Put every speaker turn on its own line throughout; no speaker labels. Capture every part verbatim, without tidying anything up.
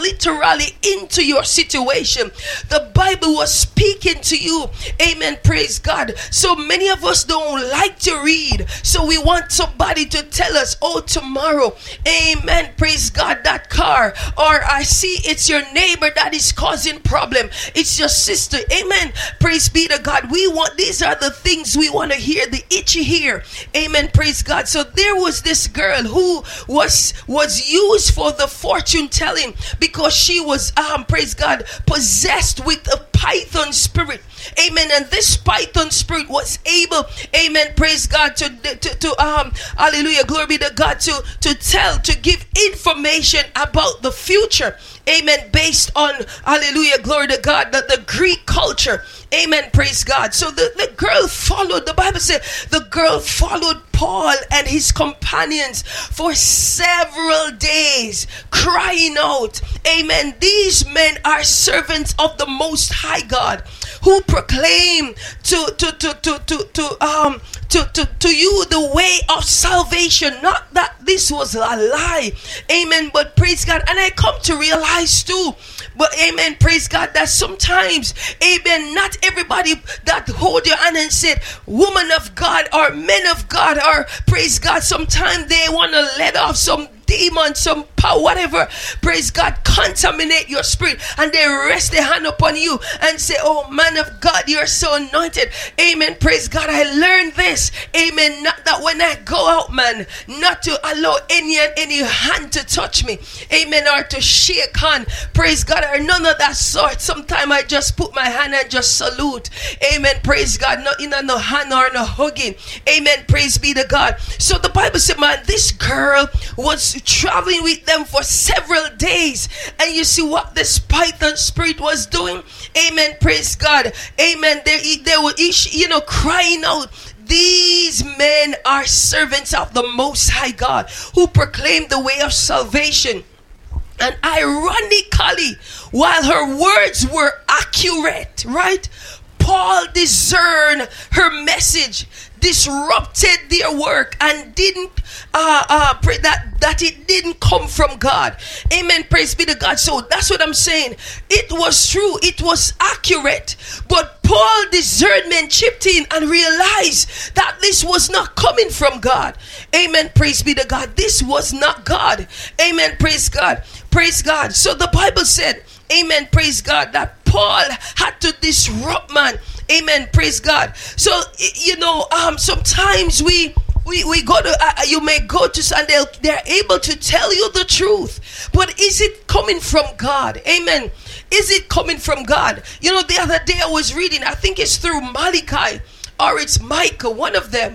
literally into your situation. The Bible was speaking to you. Amen. Praise God. So many of us don't like to read. So we want somebody to tell us, oh, tomorrow, amen, praise God, that car, or I see it's your neighbor that is causing problem. It's your sister. Amen. Praise be to God. We want, these are the things we want to hear, the itchy hear. Amen. Praise God. So there was this girl who was was used for the fortune telling because she was, um, praise God, possessed with a python spirit. Amen. And this python spirit was able, amen, praise God, to, to, to um, hallelujah, glory be to God, to, to tell, to give information about the future. Amen. Based on, hallelujah, glory to God, the, the Greek culture. Amen. Praise God. So the, the girl followed, the Bible said, the girl followed Paul and his companions for several days, crying out, amen, these men are servants of the Most High God, who proclaim to to to to to, to um to, to to you the way of salvation. Not that this was a lie, amen, but praise God. And I come to realize too, but amen, praise God, that sometimes, amen, not everybody that hold your hand and said, woman of God or men of God, or praise God, sometimes they want to let off some demon, some power, whatever, praise God, contaminate your spirit, and they rest their hand upon you and say, oh man of God, you're so anointed. Amen. Praise God. I learned this. Amen. Not that when I go out, man, not to allow any and any hand to touch me. Amen. Or to shake hand. Praise God. Or none of that sort. Sometimes I just put my hand and just salute. Amen. Praise God. Not in a no hand or no hugging. Amen. Praise be to God. So the Bible said, man, this girl was traveling with them for several days, and you see what this python spirit was doing. Amen. Praise God. Amen. They, they were each, you know, crying out, these men are servants of the Most High God, who proclaim the way of salvation. And ironically, while her words were accurate, right, Paul discerned her message, disrupted their work, and didn't uh uh pray that that it didn't come from God. Amen. Praise be to God. So that's what I'm saying. It was true, it was accurate, but Paul discernment chipped in and realized that this was not coming from God. Amen. Praise be to God. This was not God. Amen. Praise God. Praise God. So the Bible said, amen, praise God, that Paul had to disrupt, man. Amen. Praise God. So, you know, um, sometimes we we we go to uh, you may go to and they'll, they're able to tell you the truth, but is it coming from God? Amen. Is it coming from God? You know, the other day I was reading, I think it's through Malachi or it's Micah, one of them.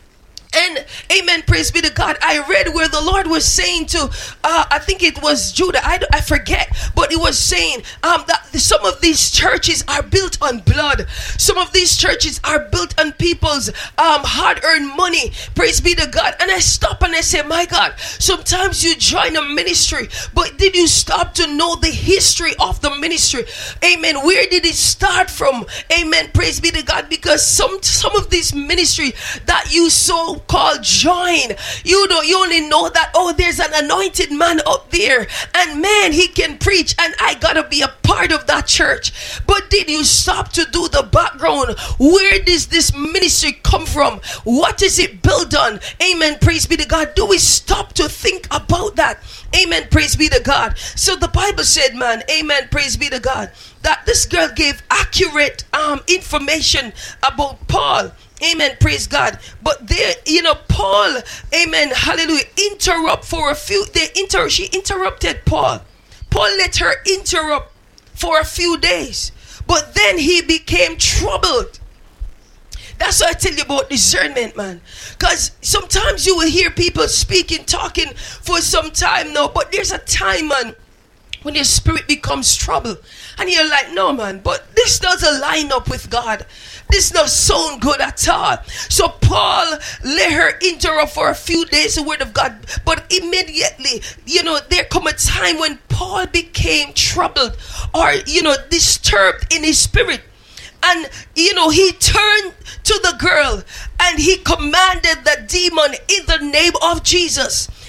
And amen, praise be to God, I read where the Lord was saying to, uh, I think it was Judah, I, I forget, but he was saying um, that some of these churches are built on blood. Some of these churches are built on people's um, hard-earned money, praise be to God. And I stop and I say, my God, sometimes you join a ministry, but did you stop to know the history of the ministry? Amen. Where did it start from? Amen, praise be to God. Because some, some of these ministry that you so called join, you know, you only know that, oh, there's an anointed man up there and man, he can preach and I gotta be a part of that church. But did you stop to do the background? Where does this ministry come from? What is it built on? Amen, praise be to God. Do we stop to think about that? Amen, praise be to God. So the Bible said, man, amen, praise be to God, that this girl gave accurate um information about Paul. Amen, praise God. But there, you know, Paul, amen, hallelujah, interrupt for a few, they inter, she interrupted Paul. Paul let her interrupt for a few days. But then he became troubled. That's what I tell you about discernment, man. Because sometimes you will hear people speaking, talking for some time now, but there's a time, man, when your spirit becomes troubled. And you're like, no, man, but this doesn't line up with God. This doesn't sound good at all. So Paul let her interrupt for a few days the word of God. But immediately, you know, there come a time when Paul became troubled or, you know, disturbed in his spirit. And, you know, he turned to the girl and he commanded the demon in the name of Jesus.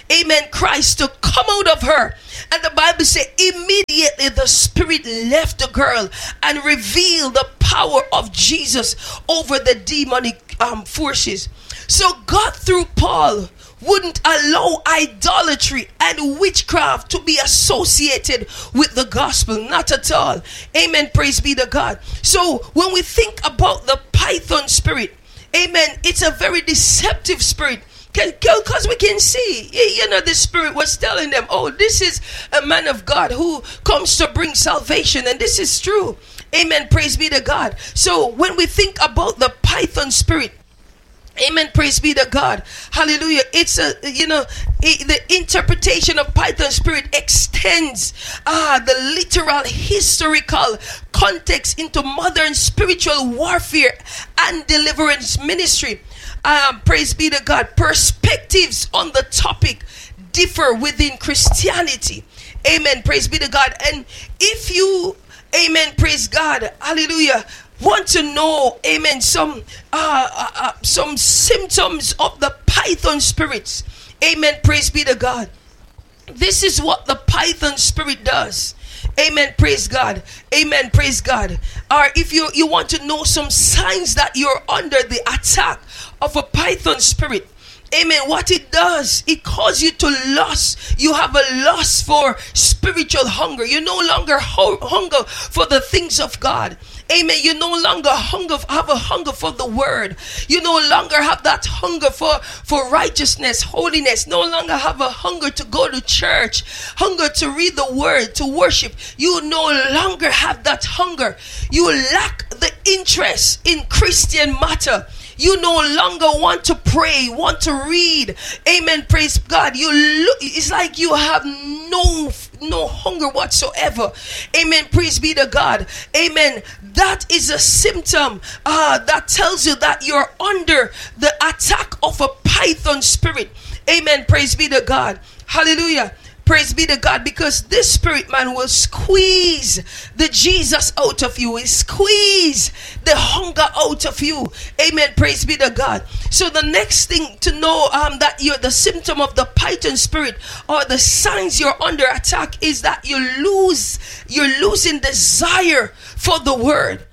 amen, Christ to come out of her. And the Bible says immediately the spirit left the girl and revealed the power of Jesus over the demonic um, forces. So God through Paul wouldn't allow idolatry and witchcraft to be associated with the gospel. Not at all. Amen. Praise be to God. So when we think about the python spirit, amen, it's a very deceptive spirit. Because we can see, you know, the spirit was telling them, oh, this is a man of God who comes to bring salvation. And this is true. Amen. Praise be to God. So when we think about the python spirit, amen, praise be to God, hallelujah, it's a, you know, it, the interpretation of python spirit extends ah the literal historical context into modern spiritual warfare and deliverance ministry. Um, praise be to God. Perspectives on the topic differ within Christianity. Amen, praise be to God. And if you, amen, praise God, hallelujah, want to know, amen, some uh, uh, uh, some symptoms of the python spirits, amen, praise be to God. This is what the python spirit does. Amen, praise God. Amen, praise God. Or if you, you want to know some signs that you're under the attack of a python spirit, amen, what it does, it causes you to lust. You have a lust for spiritual hunger. You no longer ho- hunger for the things of God. Amen. You no longer hunger, have a hunger for the word. You no longer have that hunger for, for righteousness, holiness. No longer have a hunger to go to church, hunger to read the word, to worship. You no longer have that hunger. You lack the interest in Christian matter. You no longer want to pray, want to read. Amen. Praise God. You look, it's like you have no no hunger whatsoever. Amen. Praise be to God. Amen. That is a symptom uh, that tells you that you're under the attack of a python spirit. Amen. Praise be to God. Hallelujah. Praise be to God, because this spirit man will squeeze the Jesus out of you. It squeeze the hunger out of you. Amen. Praise be to God. So the next thing to know um, that you're the symptom of the python spirit, or the signs you're under attack, is that you lose, you're losing desire for the word,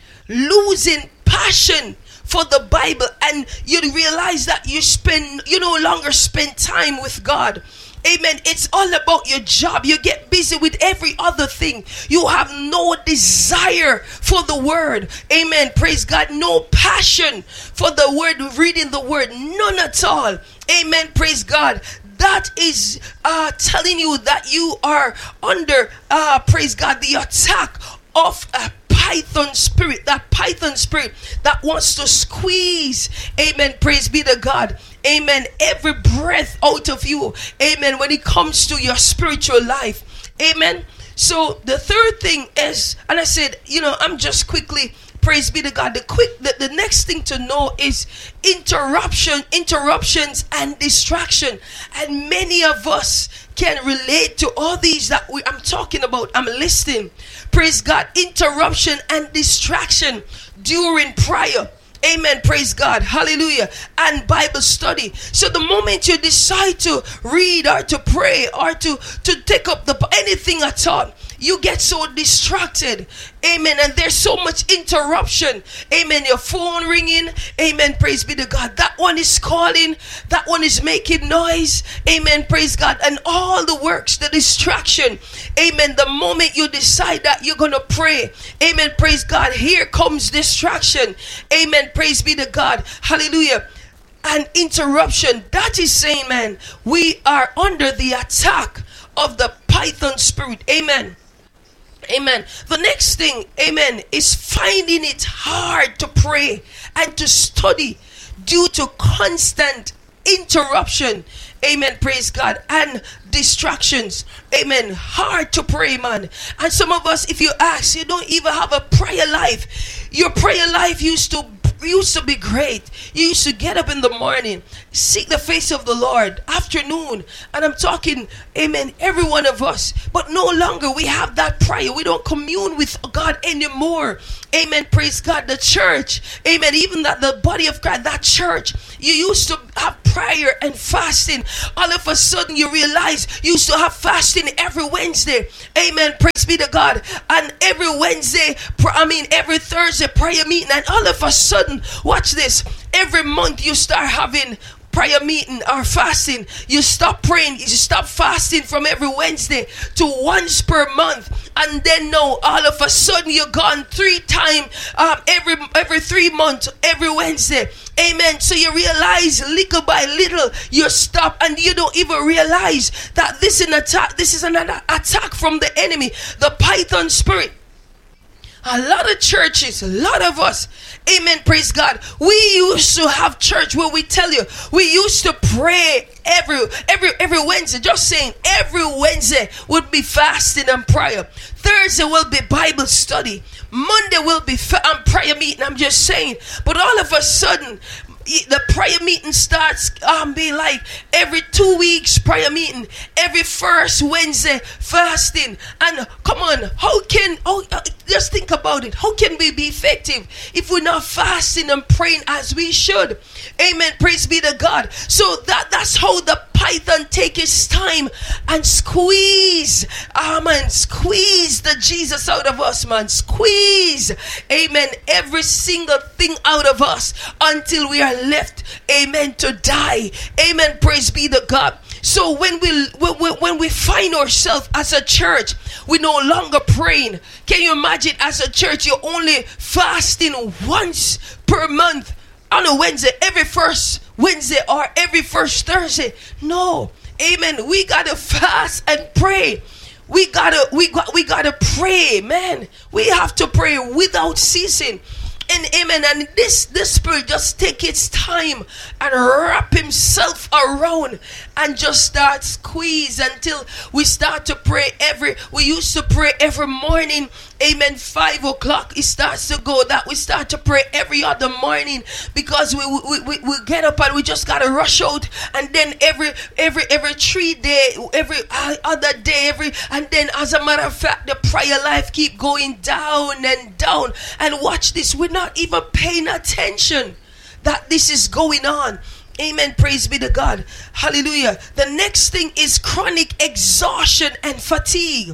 losing passion for the Bible, and you realize that you spend, you no longer spend time with God. Amen. It's all about your job. You get busy with every other thing. You have no desire for the word. Amen. Praise God. No passion for the word, reading the word. None at all. Amen. Praise God. That is uh, telling you that you are under, uh, praise God, the attack of a python spirit. That python spirit that wants to squeeze, amen, praise be to God, amen, every breath out of you, amen, when it comes to your spiritual life. Amen. So the third thing is, and I said, you know, I'm just quickly, praise be to God, the quick the, the next thing to know is interruption interruptions and distraction. And many of us can relate to all these that we I'm talking about, I'm listing. Praise God. Interruption and distraction during prayer. Amen. Praise God. Hallelujah. And Bible study. So the moment you decide to read or to pray or to, to take up the anything at all, you get so distracted. Amen. And there's so much interruption. Amen. Your phone ringing. Amen. Praise be to God. That one is calling. That one is making noise. Amen. Praise God. And all the works, the distraction. Amen. The moment you decide that you're going to pray. Amen. Praise God. Here comes distraction. Amen. Praise be to God. Hallelujah. And interruption. That is saying, man, we are under the attack of the python spirit. Amen. Amen. The next thing, amen, is finding it hard to pray and to study due to constant interruption. Amen. Praise God. And distractions. Amen. Hard to pray, man. And some of us, if you ask, you don't even have a prayer life. Your prayer life used to used to be great. You used to get up in the morning, seek the face of the Lord, afternoon, and I'm talking, amen, every one of us. But no longer we have that prayer. We don't commune with God anymore. Amen. Praise God. The church, amen, even that the body of Christ, that church, you used to have prayer and fasting. All of a sudden you realize you used to have fasting every Wednesday. Amen. Praise be to God. And every Wednesday, I mean every Thursday prayer meeting. And all of a sudden, watch this, every month you start having prayer meeting or fasting. You stop praying, you stop fasting from every Wednesday to once per month, and then now all of a sudden you're gone three times um, every every three months, every Wednesday. Amen. So you realize little by little you stop, and you don't even realize that this is an attack. This is an attack from the enemy, the python spirit. A lot of churches, a lot of us, amen, praise God, we used to have church where we tell you, we used to pray every every every Wednesday, just saying every Wednesday would be fasting and prayer. Thursday will be Bible study. Monday will be fa- um, prayer meeting, I'm just saying. But all of a sudden, the prayer meeting starts um being like every two weeks prayer meeting, every first Wednesday fasting. And come on, how can oh uh, just think about it, how can we be effective if we're not fasting and praying as we should? Amen, praise be to God. So that that's how the python take his time and squeeze amen squeeze the Jesus out of us, man. Squeeze, amen, every single thing out of us until we are left, amen, to die. Amen, praise be to God. So when we when, when we find ourselves as a church, we no longer praying. Can you imagine, as a church you're only fasting once per month on a Wednesday, every first Wednesday or every first Thursday? No, amen, we gotta fast and pray. We gotta we got we gotta pray, man. We have to pray without ceasing. And amen, and this this spirit just take its time and wrap himself around and just start squeeze until we start to pray every we used to pray every morning, amen, five o'clock it starts to go that we start to pray every other morning, because we we, we, we get up and we just gotta rush out, and then every every every three day every other day every and then as a matter of fact the prayer life keep going down and down. And watch this, we're not even paying attention that this is going on. Amen, praise be to God. Hallelujah. The next thing is chronic exhaustion and fatigue,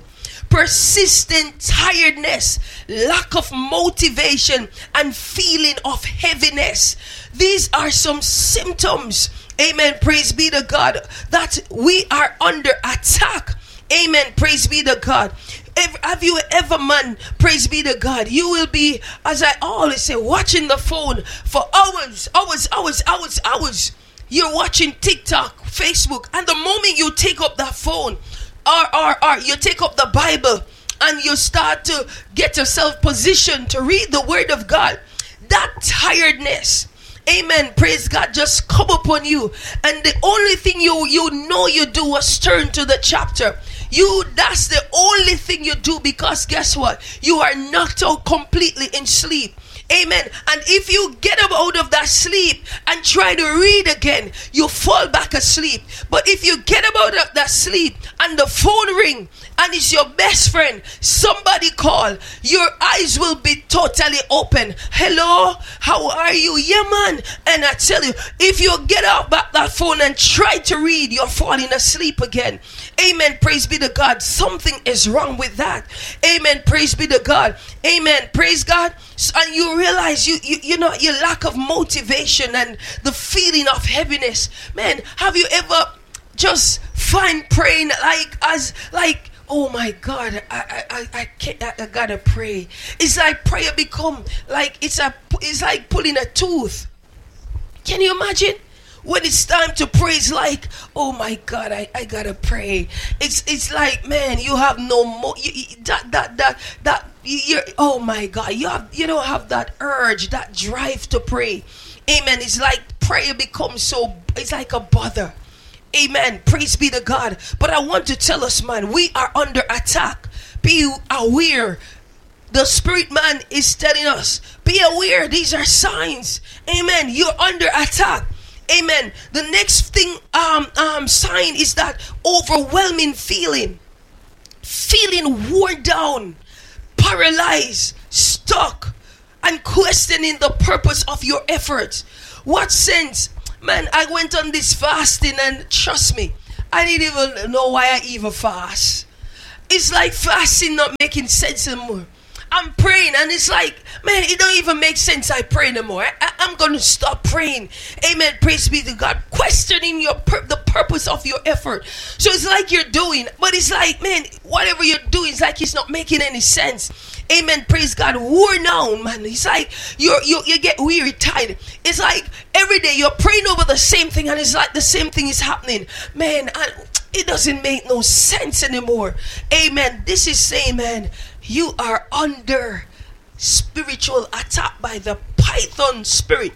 persistent tiredness, lack of motivation, and feeling of heaviness. These are some symptoms, amen, praise be to God, that we are under attack. Amen, praise be to God. Have you ever, man, praise be to God, you will be, as I always say, watching the phone for hours, hours, hours, hours, hours. You're watching TikTok, Facebook, and the moment you take up that phone, or, or, or you take up the Bible, and you start to get yourself positioned to read the Word of God, that tiredness, amen, praise God, just come upon you. And the only thing you, you know you do was turn to the chapter. You, that's the only thing you do, because guess what? You are knocked out completely in sleep. Amen. And if you get up out of that sleep and try to read again, you fall back asleep. But if you get up out of that sleep and the phone ring and it's your best friend, somebody call, your eyes will be totally open. Hello, how are you? Yeah, man. And I tell you, if you get up back that phone and try to read, you're falling asleep again. Amen, praise be to God. Something is wrong with that. Amen, praise be to God. Amen, praise God. And you realize you, you you know your lack of motivation and the feeling of heaviness. Man, have you ever just find praying like as like, oh my God, I I I can't, I, I gotta pray. It's like prayer become like it's a it's like pulling a tooth. Can you imagine? When it's time to pray, it's like, oh my God, I, I gotta pray. It's it's like, man, you have no more. You, you, that that that that. You're, oh my God, you have you don't have that urge, that drive to pray. Amen. It's like prayer becomes so. It's like a bother. Amen. Praise be to God. But I want to tell us, man, we are under attack. Be aware. The spirit man is telling us, be aware, these are signs. Amen. You're under attack. Amen. The next thing, um, um, sign is that overwhelming feeling. Feeling worn down, paralyzed, stuck, and questioning the purpose of your efforts. What sense? Man, I went on this fasting and trust me, I didn't even know why I even fast. It's like fasting not making sense anymore. I'm praying and it's like, man, it don't even make sense I pray anymore. I, I, I'm going to stop praying. Amen. Praise be to God. Questioning your pur- the purpose of your effort. So it's like you're doing, but it's like, man, whatever you're doing, it's like it's not making any sense. Amen. Praise God. Worn down, man. It's like you're, you you get weary, tired. It's like every day you're praying over the same thing and it's like the same thing is happening. Man, I, it doesn't make no sense anymore. Amen. This is saying, man, you are under spiritual attack by the python spirit.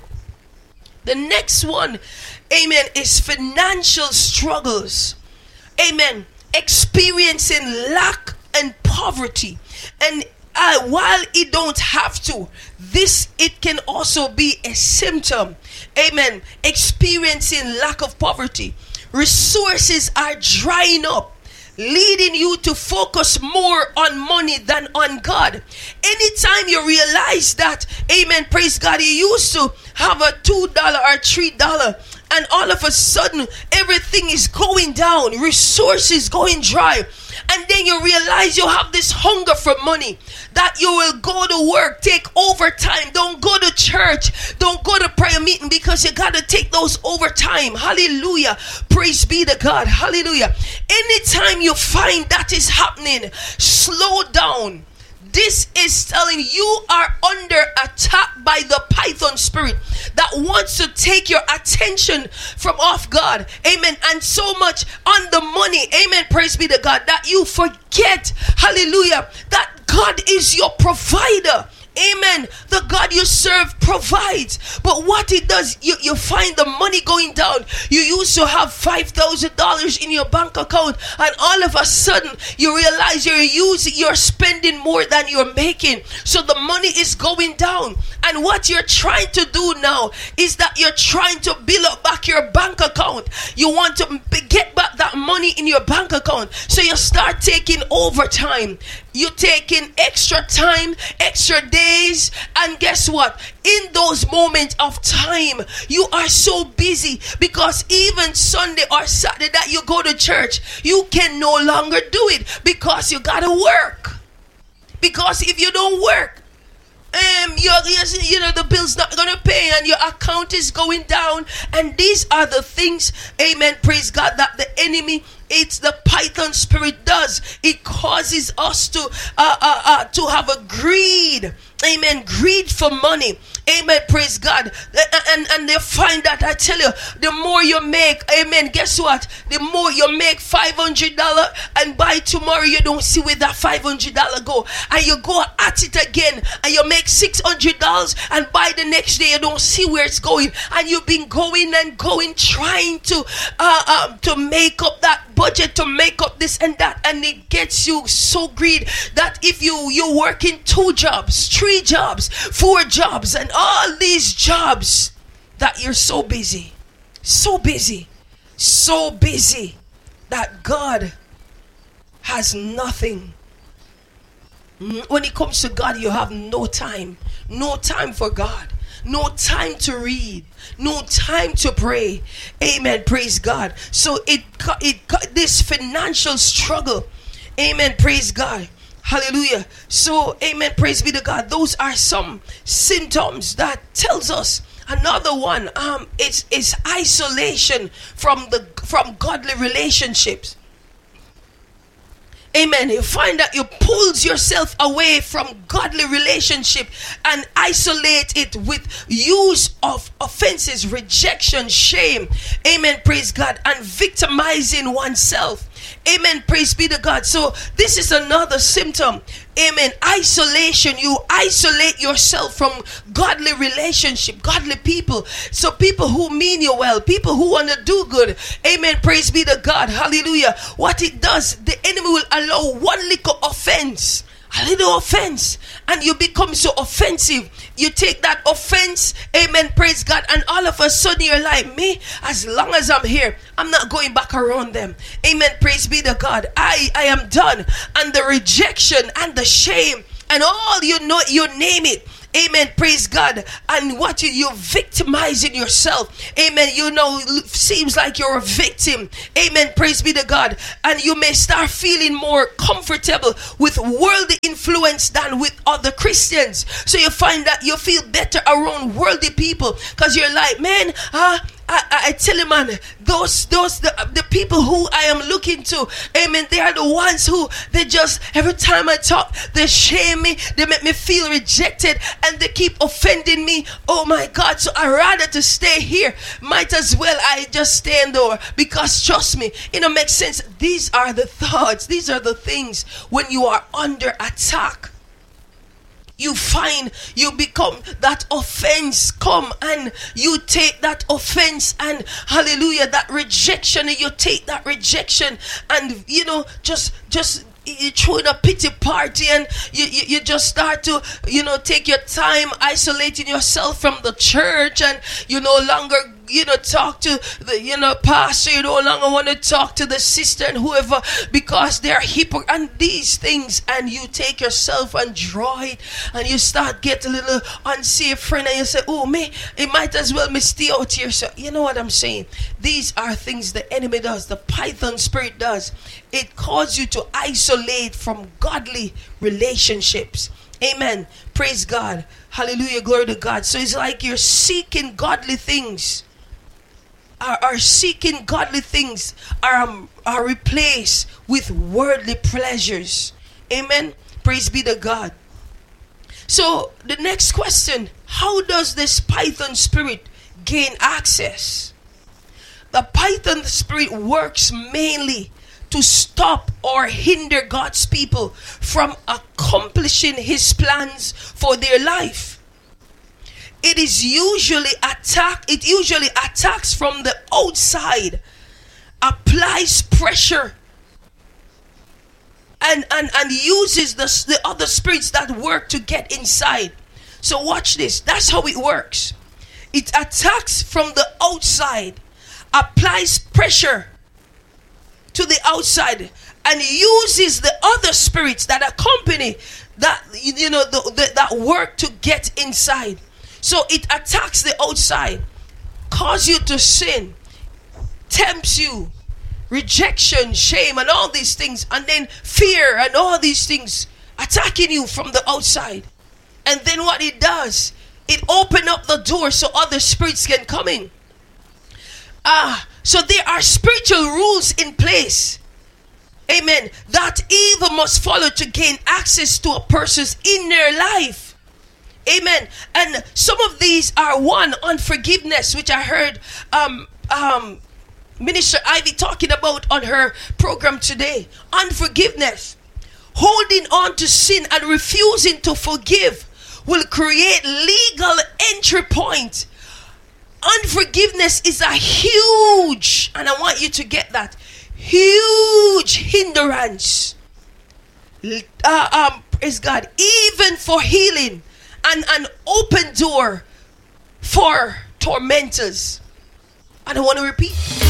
The next one, amen, is financial struggles. Amen. Experiencing lack and poverty. And uh, while it don't have to, this, it can also be a symptom. Amen. Experiencing lack of poverty. Resources are drying up, leading you to focus more on money than on God. Anytime you realize that, amen, praise God, you used to have a two dollar or three dollar, and all of a sudden everything is going down, resources going dry, and then you realize you have this hunger for money, that you will go to work, take overtime, don't go to church, don't go to prayer meeting because you got to take those overtime. Hallelujah. Praise be to God. Hallelujah. Anytime you find that is happening, slow down. This is telling you are under attack by the python spirit that wants to take your attention from off God. Amen. And so much on the money. Amen. Praise be to God, that you forget, hallelujah, that God is your provider. Amen. The God you serve provides. But what it does, you, you find the money going down. You used to have five thousand dollars in your bank account, and all of a sudden you realize you're using, you're spending more than you're making. So the money is going down. And what you're trying to do now is that you're trying to build up back your bank account. You want to get back that money in your bank account. So you start taking overtime. You're taking extra time, extra days, and guess what? In those moments of time, you are so busy because even Sunday or Saturday that you go to church, you can no longer do it because you gotta work. Because if you don't work, um, you're, you know, the bill's not gonna pay and your account is going down. And these are the things, amen, praise God, that the enemy, it's the python spirit does. It causes us to uh, uh, uh, to have a greed. Amen. Greed for money. Amen. Praise God. And, and they find that, I tell you, the more you make, amen, guess what? The more you make five hundred dollars, and by tomorrow you don't see where that five hundred dollars go. And you go at it again and you make six hundred dollars, and by the next day you don't see where it's going. And you've been going and going trying to uh, um, to make up that budget, to make up this and that, and it gets you so greedy that if you you work in two jobs, three jobs, four jobs, and all these jobs, that you're so busy, so busy, so busy that God has nothing. When it comes to God, you have no time, no time for God. No time to read, no time to pray. Amen. Praise God. So it it this financial struggle. Amen. Praise God. Hallelujah. So amen. Praise be to God. Those are some symptoms that tells us. Another one um is is isolation from the from godly relationships. Amen. You find that you pulls yourself away from godly relationship and isolate it with use of offenses, rejection, shame. Amen. Praise God. And victimizing oneself. Amen. Praise be to God. So this is another symptom. Amen. Isolation. You isolate yourself from godly relationship, godly people. So people who mean you well, people who want to do good. Amen. Praise be to God. Hallelujah. What it does, the enemy will allow one little offense, a little offense, and you become so offensive. You take that offense, amen, praise God, and all of a sudden you're like, me, as long as I'm here, I'm not going back around them. Amen, praise be to God. I, I am done. And the rejection and the shame and all, you know, you name it. Amen, praise God. And what you, you're victimizing yourself. Amen, you know, seems like you're a victim. Amen, praise be to God. And you may start feeling more comfortable with worldly influence than with other Christians. So you find that you feel better around worldly people, because you're like, man, uh, I, I, I tell you, man, those, those, the, the people who I am looking to, amen, they are the ones who, they just, every time I talk, they shame me, they make me feel rejected, and they keep offending me. Oh my God, so I rather to stay here. Might as well I just stand over, because trust me, it don't make sense. These are the thoughts, these are the things when you are under attack. You find you become that offense come, and you take that offense, and hallelujah, that rejection, and you take that rejection, and you know, just just you throw in a pity party, and you, you you just start to, you know, take your time isolating yourself from the church, and you no longer, you know, talk to the, you know, pastor. You no longer want to talk to the sister and whoever, because they're hypocrite and these things. And you take yourself and draw it, and you start get a little unsafe friend, and you say, oh me, it might as well me stay out here. So you know what I'm saying? These are things the enemy does, the python spirit does. It causes you to isolate from godly relationships. Amen. Praise God. Hallelujah. Glory to God. So it's like you're seeking godly things. Are, are seeking godly things are, um, are replaced with worldly pleasures. Amen. Praise be to God. So the next question, how does this python spirit gain access? The python spirit works mainly to stop or hinder God's people from accomplishing his plans for their life. It is usually attack, it usually attacks from the outside, applies pressure, and, and, and uses the, the other spirits that work to get inside. So watch this. That's how it works. It attacks from the outside, applies pressure to the outside, and uses the other spirits that accompany that, you know, the, the, that work to get inside. So it attacks the outside, cause you to sin, tempts you, rejection, shame, and all these things, and then fear and all these things attacking you from the outside. And then what it does, it opens up the door so other spirits can come in. Ah, so there are spiritual rules in place, amen, that evil must follow to gain access to a person's inner life. Amen. And some of these are, one, unforgiveness, which I heard um um Minister Ivy talking about on her program today. Unforgiveness. Holding on to sin and refusing to forgive will create legal entry point. Unforgiveness is a huge, and I want you to get that, huge hindrance. Uh, um, praise God. Even for healing, and an open door for tormentors. And I want to repeat.